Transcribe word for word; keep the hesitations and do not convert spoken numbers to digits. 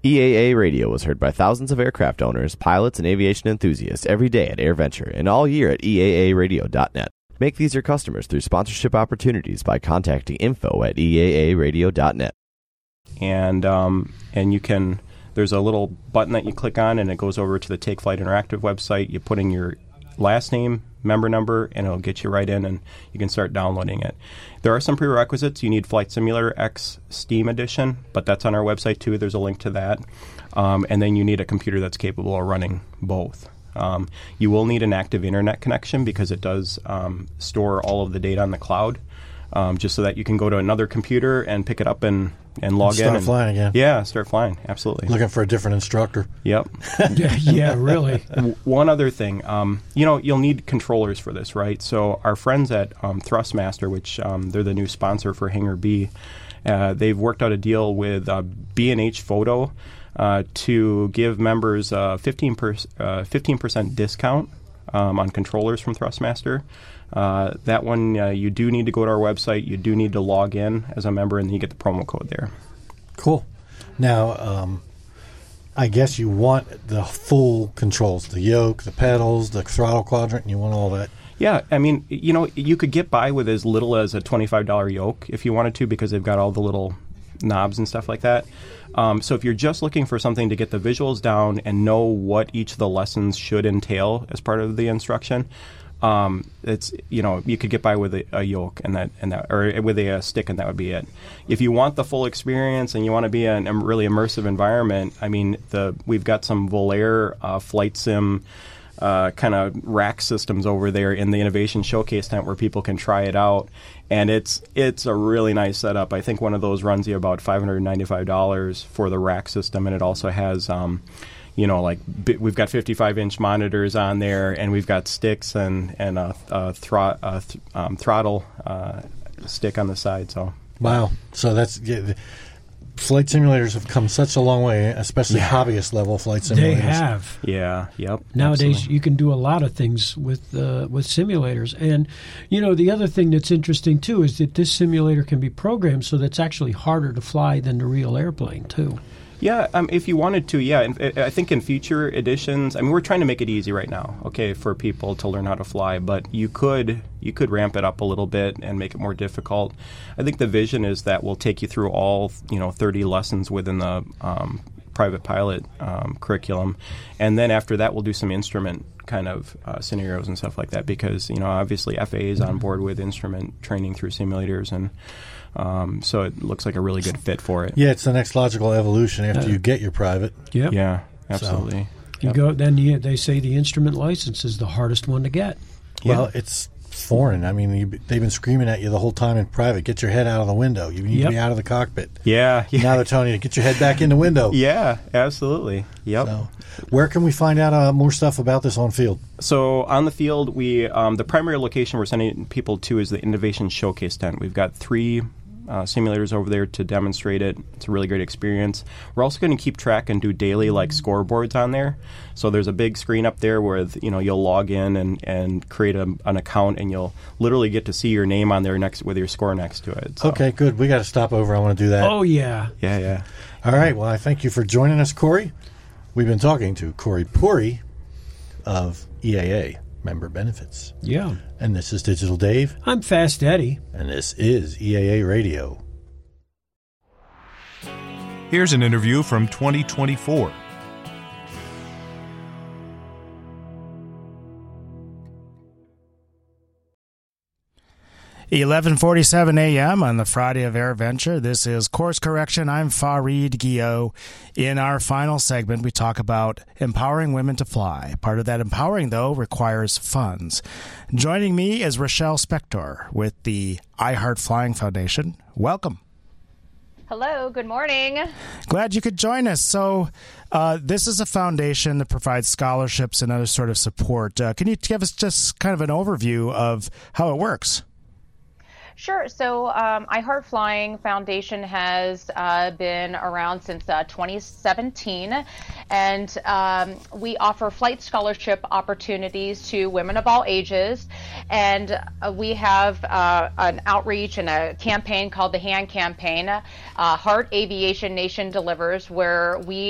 E A A Radio is heard by thousands of aircraft owners, pilots, and aviation enthusiasts every day at AirVenture and all year at E A A radio dot net. Make these your customers through sponsorship opportunities by contacting info at E A A radio dot net. And um, and you can, there's a little button that you click on and it goes over to the Take Flight Interactive website. You put in your last name, member number, and it'll get you right in and you can start downloading it. There are some prerequisites. You need Flight Simulator X Steam Edition, but that's on our website too. There's a link to that. Um, and then you need a computer that's capable of running both. Um, you will need an active internet connection because it does um, store all of the data on the cloud, um, just so that you can go to another computer and pick it up and, and log start in. Start flying again. Yeah, start flying. Absolutely. Looking for a different instructor. Yep. yeah, yeah, really. W- one other thing, um, you know, you'll need controllers for this, right? So our friends at um, Thrustmaster, which um, they're the new sponsor for Hangar B, uh, they've worked out a deal with uh, B and H Photo uh, to give members a fifteen percent discount um, on controllers from Thrustmaster. Uh, that one, uh, you do need to go to our website. You do need to log in as a member, and then you get the promo code there. Cool. Now, um, I guess you want the full controls, the yoke, the pedals, the throttle quadrant, and you want all that. Yeah, I mean, you know, you could get by with as little as a twenty-five dollars yoke if you wanted to because they've got all the little knobs and stuff like that. Um, so if you're just looking for something to get the visuals down and know what each of the lessons should entail as part of the instruction, Um, it's you know you could get by with a, a yoke and that and that or with a, a stick and that would be it. If you want the full experience and you want to be in a really immersive environment, I mean the we've got some Volair uh, flight sim uh, kind of rack systems over there in the Innovation Showcase tent where people can try it out, and it's it's a really nice setup. I think one of those runs you about five hundred ninety-five dollars for the rack system, and it also has. Um, You know, like b- we've got fifty-five inch monitors on there, and we've got sticks and and a, a, thro- a th- um, throttle uh, stick on the side. So wow, so that's yeah, the flight simulators have come such a long way, especially Yeah. hobbyist level flight simulators. They have. yeah, yep. Nowadays, absolutely. you can do a lot of things with uh, with simulators. And, you know, the other thing that's interesting, too, is that this simulator can be programmed so that it's actually harder to fly than the real airplane, too. Yeah, um, if you wanted to, yeah. And I think in future editions, I mean, we're trying to make it easy right now, okay, for people to learn how to fly. But you could you could ramp it up a little bit and make it more difficult. I think the vision is that we'll take you through all, you know, thirty lessons within the um, private pilot um, curriculum, and then after that, we'll do some instrument kind of uh, scenarios and stuff like that. Because you know, obviously, F A A is on board with instrument training through simulators and. Um, so it looks like a really good fit for it. Yeah, it's the next logical evolution after Uh, you get your private. Yep. Yeah, absolutely. You Yep. go, then you, they say the instrument license is the hardest one to get. Well, Yeah. it's foreign. I mean, you, they've been screaming at you the whole time in private. Get your head out of the window. You need Yep. to be out of the cockpit. Yeah, yeah. Now they're telling you to get your head back in the window. Yeah, absolutely. Yep. So, where can we find out uh, more stuff about this on field? So on the field, we um, the primary location we're sending people to is the Innovation Showcase tent. We've got three uh, simulators over there to demonstrate it. It's a really great experience. We're also going to keep track and do daily like scoreboards on there. So there's a big screen up there where you know you'll log in and, and create a, an account, and you'll literally get to see your name on there next with your score next to it. So. Okay, good. We got to stop over. I want to do that. Oh, yeah. Yeah, yeah. All right. Well, I thank you for joining us, Corey. We've been talking to Corey Puri of E A A Member Benefits. Yeah. And this is Digital Dave. I'm Fast Eddie. And this is E A A Radio. Here's an interview from twenty twenty-four. eleven forty-seven a.m. on the Friday of AirVenture. This is Course Correction. I'm Fareed Guillot. In our final segment, we talk about empowering women to fly. Part of that empowering, though, requires funds. Joining me is Rochelle Spector with the I Heart Flying Foundation. Welcome. Hello, good morning. Glad you could join us. So uh, this is a foundation that provides scholarships and other sort of support. Uh, can you give us just kind of an overview of how it works? Sure. So um, I Heart Flying Foundation has uh, been around since uh, twenty seventeen, and um, we offer flight scholarship opportunities to women of all ages. And uh, we have uh, an outreach and a campaign called the HAND Campaign, uh, Heart Aviation Nation Delivers, where we